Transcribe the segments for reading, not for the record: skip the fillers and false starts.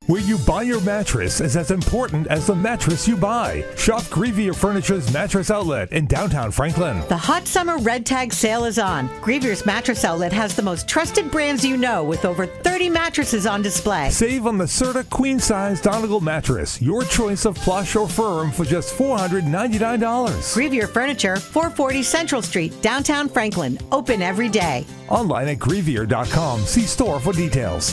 Where you buy your mattress is as important as the mattress you buy. Shop Grievier Furniture's Mattress Outlet in downtown Franklin. The hot summer red tag sale is on. Griever's Mattress Outlet has the most trusted brands you know, with over 30 mattresses on display. Save on the Serta Queen Size Donegal mattress. Your choice of plush or firm for just $499. Grievier Furniture, 440 Central Street, downtown Franklin. Open every day. Online at grievier.com. See store for details.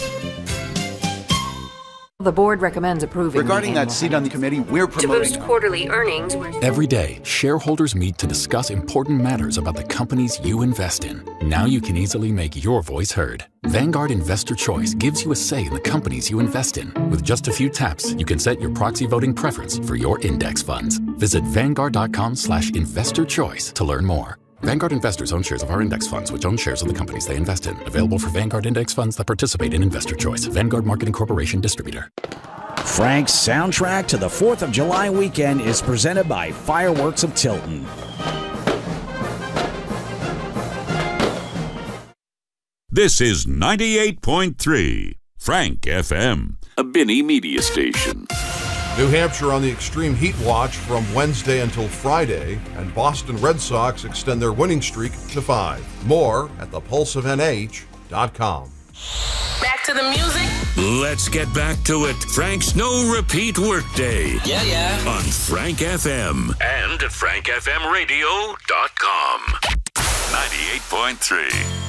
The board recommends approving. Regarding that seat on the committee, we're promoting to boost quarterly earnings. Every day, shareholders meet to discuss important matters about the companies you invest in. Now you can easily make your voice heard. Vanguard Investor Choice gives you a say in the companies you invest in. With just a few taps, you can set your proxy voting preference for your index funds. Visit Vanguard.com/investorchoice to learn more. Vanguard investors own shares of our index funds, which own shares of the companies they invest in. Available for Vanguard index funds that participate in Investor Choice. Vanguard Marketing Corporation distributor. Frank's soundtrack to the 4th of July weekend is presented by Fireworks of Tilton. This is 98.3 Frank FM, a Binney media station. New Hampshire on the extreme heat watch from Wednesday until Friday, and Boston Red Sox extend their winning streak to 5. More at thepulseofnh.com. Back to the music. Let's get back to it. Frank's No Repeat Workday. Yeah. On Frank FM and at frankfmradio.com. 98.3.